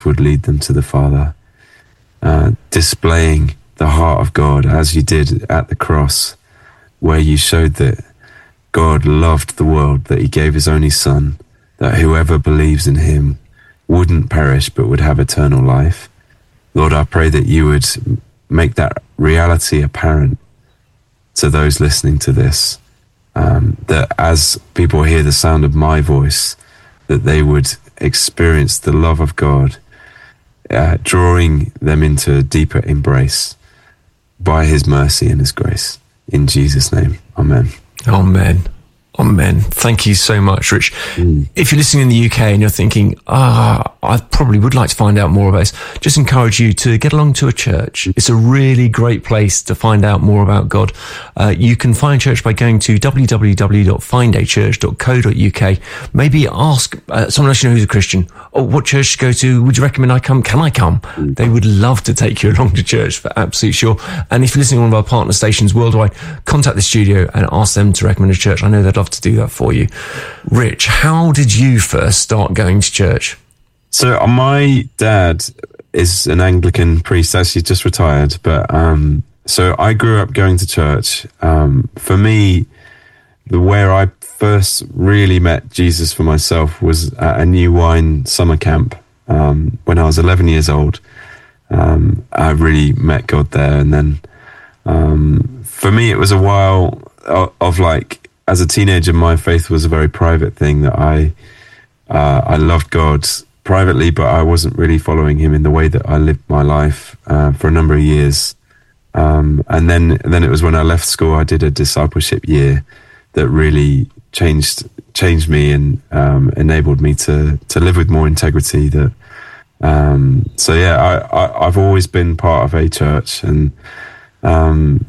would lead them to the Father, displaying the heart of God as you did at the cross, where you showed that God loved the world, that he gave his only Son, that whoever believes in him wouldn't perish but would have eternal life. Lord, I pray that you would make that reality apparent to those listening to this, that as people hear the sound of my voice, that they would experience the love of God, drawing them into a deeper embrace by his mercy and his grace. In Jesus' name, amen. Amen. Amen. Thank you so much, Rich. If you're listening in the UK and you're thinking, I probably would like to find out more about this, just encourage you to get along to a church. It's a really great place to find out more about God. You can find church by going to www.findachurch.co.uk. Maybe ask someone else you know who's a Christian, what church to go to? Would you recommend I come? Can I come? They would love to take you along to church, for absolutely sure. And if you're listening on one of our partner stations worldwide, contact the studio and ask them to recommend a church. I know they'd love to do that for you. Rich, how did you first start going to church? So my dad is an Anglican priest, actually just retired, but so I grew up going to church. For me, where I first really met Jesus for myself was at a New Wine summer camp when I was 11 years old. I really met God there, and then for me it was a while of like, as a teenager, my faith was a very private thing, that I loved God privately, but I wasn't really following him in the way that I lived my life for a number of years. And then it was when I left school, I did a discipleship year that really changed me and enabled me to live with more integrity. So yeah, I've always been part of a church, and I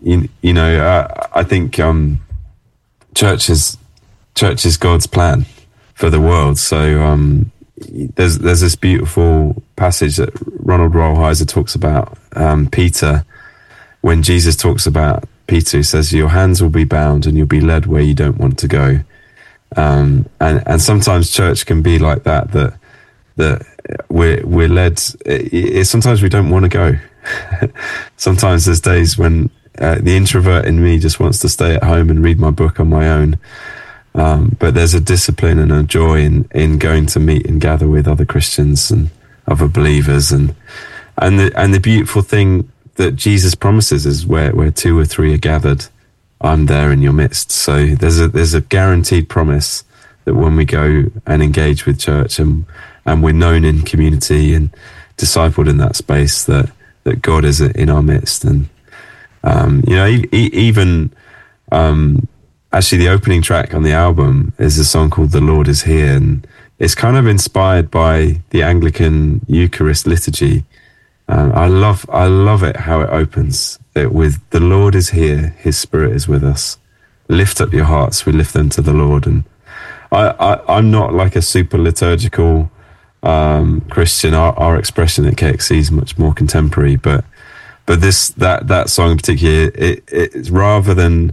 think church is God's plan for the world. So there's this beautiful passage that Ronald Rolheiser talks about, Peter, when Jesus talks about Peter, he says, your hands will be bound and you'll be led where you don't want to go. And sometimes church can be like that we're led. Sometimes we don't want to go. Sometimes there's days when the introvert in me just wants to stay at home and read my book on my own. But there's a discipline and a joy in going to meet and gather with other Christians and other believers, and the beautiful thing that Jesus promises is where two or three are gathered, I'm there in your midst. So there's a guaranteed promise that when we go and engage with church and we're known in community and discipled in that space, that God is in our midst. And actually the opening track on the album is a song called The Lord Is Here, and it's kind of inspired by the Anglican Eucharist liturgy. I love it how it opens it with the Lord is here, his Spirit is with us. Lift up your hearts, we lift them to the Lord. And I'm not like a super liturgical Christian. Our expression at KXC is much more contemporary, but that song in particular, it's rather than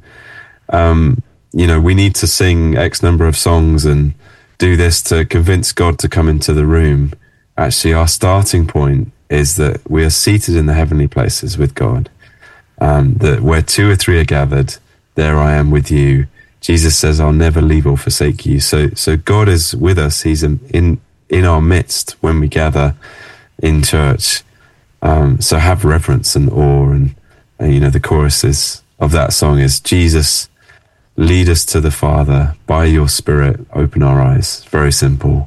we need to sing X number of songs and do this to convince God to come into the room. Actually, our starting point is that we are seated in the heavenly places with God, that where two or three are gathered, there I am with you. Jesus says, I'll never leave or forsake you. So God is with us. He's in our midst when we gather in church. So have reverence and awe. And the choruses of that song is, Jesus, lead us to the Father. By your Spirit, open our eyes. Very simple.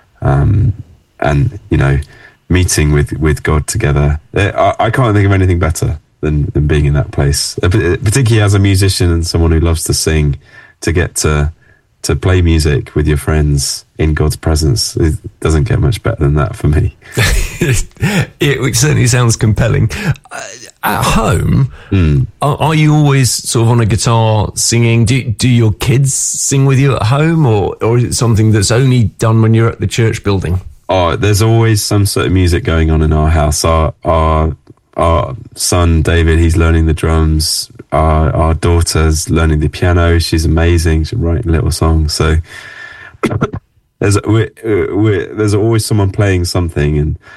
Meeting with God together. I can't think of anything better than being in that place, particularly as a musician and someone who loves to sing, to get to play music with your friends in God's presence. It doesn't get much better than that for me. It certainly sounds compelling. At home, are you always sort of on a guitar singing? Do your kids sing with you at home, or is it something that's only done when you're at the church building? Oh, there's always some sort of music going on in our house. Our son, David, he's learning the drums. Our daughter's learning the piano. She's amazing. She's writing little songs. So there's always someone playing something. And